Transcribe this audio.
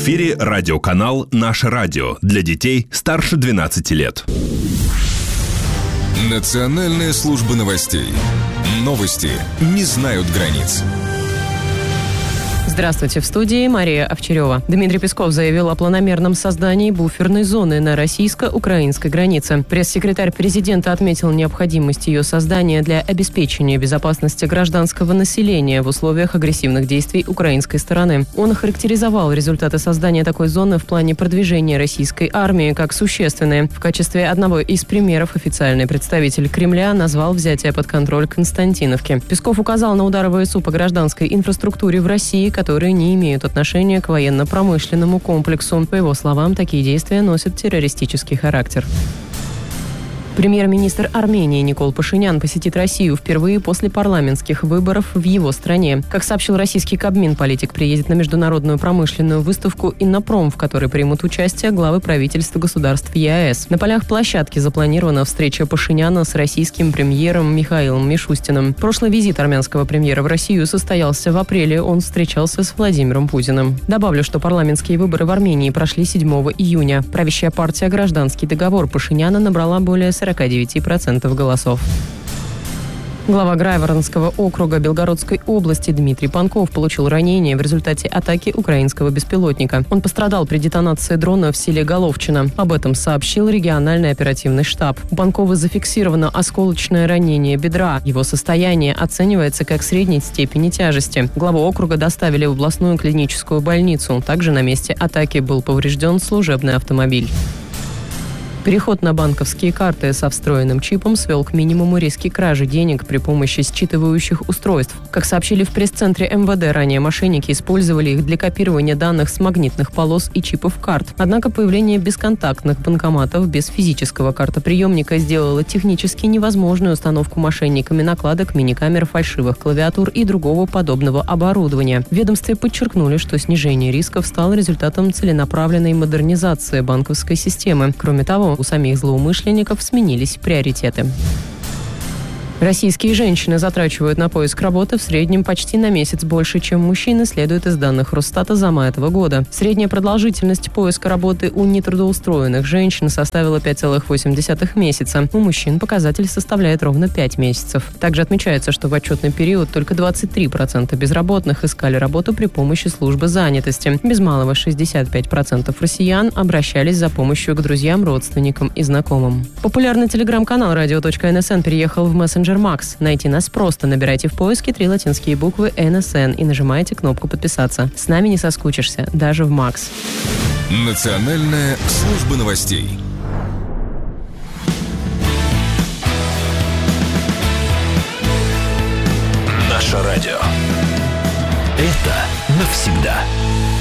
эфире радиоканал «Наше радио» для детей старше 12 лет. Национальная служба новостей. Новости не знают границ. Здравствуйте, в студии Мария Овчарева. Дмитрий Песков заявил о планомерном создании буферной зоны на российско-украинской границе. Пресс-секретарь президента отметил необходимость ее создания для обеспечения безопасности гражданского населения в условиях агрессивных действий украинской стороны. Он охарактеризовал результаты создания такой зоны в плане продвижения российской армии как существенные. В качестве одного из примеров официальный представитель Кремля назвал взятие под контроль Константиновки. Песков указал на удары ВСУ по гражданской инфраструктуре в России, которые не имеют отношения к военно-промышленному комплексу. По его словам, такие действия носят террористический характер. Премьер-министр Армении Никол Пашинян посетит Россию впервые после парламентских выборов в его стране. Как сообщил российский Кабмин, политик приедет на международную промышленную выставку «Иннопром», в которой примут участие главы правительств государств ЕАЭС. На полях площадки запланирована встреча Пашиняна с российским премьером Михаилом Мишустиным. Прошлый визит армянского премьера в Россию состоялся в апреле. Он встречался с Владимиром Путиным. Добавлю, что парламентские выборы в Армении прошли 7 июня. Правящая партия «Гражданский договор» Пашиняна набрала более 49% голосов. Глава Грайворонского округа Белгородской области Дмитрий Панков получил ранение в результате атаки украинского беспилотника. Он пострадал при детонации дрона в селе Головчино. Об этом сообщил региональный оперативный штаб. У Панкова зафиксировано осколочное ранение бедра. Его состояние оценивается как средней степени тяжести. Главу округа доставили в областную клиническую больницу. Также на месте атаки был поврежден служебный автомобиль. Переход на банковские карты со встроенным чипом свел к минимуму риски кражи денег при помощи считывающих устройств. Как сообщили в пресс-центре МВД, ранее мошенники использовали их для копирования данных с магнитных полос и чипов карт. Однако появление бесконтактных банкоматов без физического картоприемника сделало технически невозможную установку мошенниками накладок, мини-камер, фальшивых клавиатур и другого подобного оборудования. В ведомстве подчеркнули, что снижение рисков стало результатом целенаправленной модернизации банковской системы. Кроме того, у самих злоумышленников сменились приоритеты. Российские женщины затрачивают на поиск работы в среднем почти на месяц больше, чем мужчины, следует из данных Росстата за май этого года. Средняя продолжительность поиска работы у нетрудоустроенных женщин составила 5,8 месяца. У мужчин показатель составляет ровно 5 месяцев. Также отмечается, что в отчетный период только 23% безработных искали работу при помощи службы занятости. Без малого 65% россиян обращались за помощью к друзьям, родственникам и знакомым. Популярный телеграм-канал radio.nsn переехал в мессенджер Макс. Найти нас просто. Набирайте в поиске 3 латинские буквы NSN и нажимайте кнопку «Подписаться». С нами не соскучишься, даже в Макс. Национальная служба новостей. Наше радио. Это навсегда.